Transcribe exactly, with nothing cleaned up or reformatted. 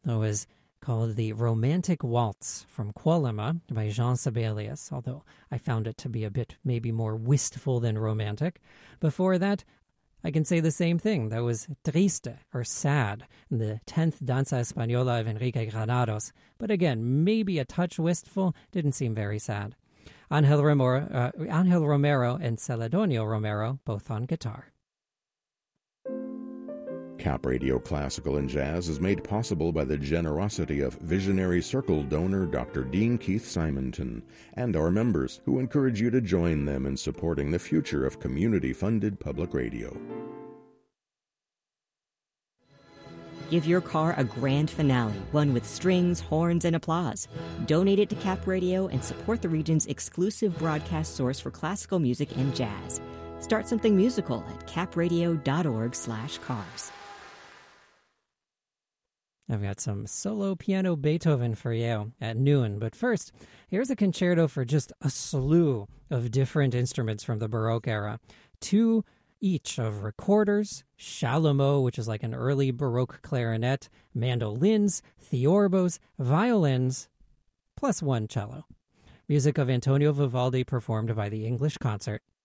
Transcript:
It was called the Romantic Waltz from Quolema by Jean Sibelius, although I found it to be a bit maybe more wistful than romantic. Before that, I can say the same thing. That was Triste, or Sad, the tenth Danza Española of Enrique Granados. But again, maybe a touch wistful, didn't seem very sad. Angel Romero, uh, Angel Romero and Celedonio Romero, both on guitar. Cap Radio Classical and Jazz is made possible by the generosity of Visionary Circle donor Doctor Dean Keith Simonton and our members, who encourage you to join them in supporting the future of community-funded public radio. Give your car a grand finale, one with strings, horns, and applause. Donate it to Cap Radio and support the region's exclusive broadcast source for classical music and jazz. Start something musical at capradio.org slash cars. I've got some solo piano Beethoven for you at noon. But first, here's a concerto for just a slew of different instruments from the Baroque era. Two each of recorders, chalumeau, which is like an early Baroque clarinet, mandolins, theorbos, violins, plus one cello. Music of Antonio Vivaldi performed by the English Concert.